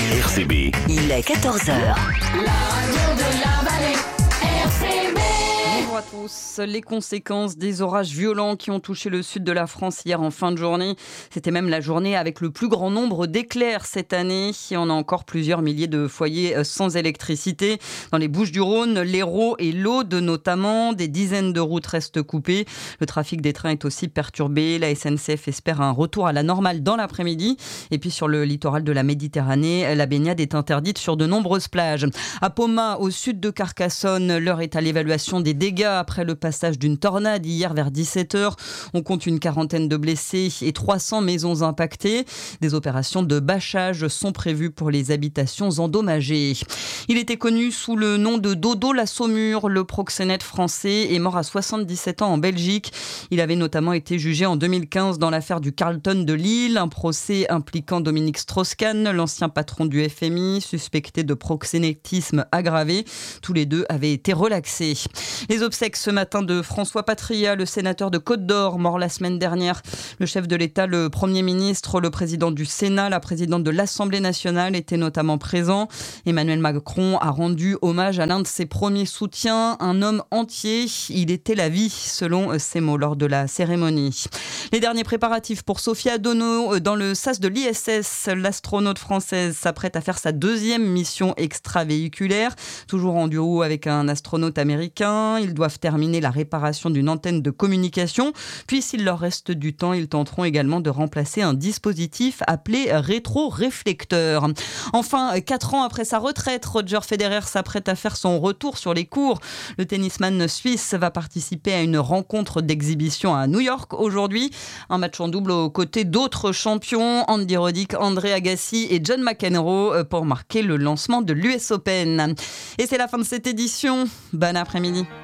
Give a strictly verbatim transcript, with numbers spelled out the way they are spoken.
R C B. Il est quatorze heures. La radio de la vallée, R C B. Bonjour à tous. Les conséquences des orages violents qui ont touché le sud de la France hier en fin de journée. C'était même la journée avec le plus grand nombre d'éclairs cette année. Et on a encore plusieurs milliers de foyers sans électricité. Dans les Bouches-du-Rhône, l'Hérault et l'Aude notamment. Des dizaines de routes restent coupées. Le trafic des trains est aussi perturbé. La S N C F espère un retour à la normale dans l'après-midi. Et puis sur le littoral de la Méditerranée, la baignade est interdite sur de nombreuses plages. À Poma, au sud de Carcassonne, l'heure est à l'évaluation des dégâts après le passage d'une tornade hier vers dix-sept heures. On compte une quarantaine de blessés et trois cents maisons impactées. Des opérations de bâchage sont prévues pour les habitations endommagées. Il était connu sous le nom de Dodo la Saumure. Le proxénète français est mort à soixante-dix-sept ans en Belgique. Il avait notamment été jugé en deux mille quinze dans l'affaire du Carlton de Lille, un procès impliquant Dominique Strauss-Kahn, l'ancien patron du F M I, suspecté de proxénétisme aggravé. Tous les deux avaient été relaxés. Les obsèques ce matin de François Patria, le sénateur de Côte-d'Or, mort la semaine dernière. Le chef de l'État, le Premier ministre, le président du Sénat, la présidente de l'Assemblée nationale étaient notamment présents. Emmanuel Macron a rendu hommage à l'un de ses premiers soutiens, un homme entier. Il était la vie, selon ses mots lors de la cérémonie. Les derniers préparatifs pour Sophia Dono dans le sas de l'I S S. L'astronaute française s'apprête à faire sa deuxième mission extravéhiculaire, toujours en duo avec un astronaute américain. Ils doivent terminer la réparation d'une antenne de communication. Puis, s'il leur reste du temps, ils tenteront également de remplacer un dispositif appelé rétro-réflecteur. Enfin, quatre ans après sa retraite, Roger Federer s'apprête à faire son retour sur les courts. Le tennisman suisse va participer à une rencontre d'exhibition à New York aujourd'hui. Un match en double aux côtés d'autres champions, Andy Roddick, André Agassi et John McEnroe, pour marquer le lancement de l'U S Open. Et c'est la fin de cette édition. Bon après-midi.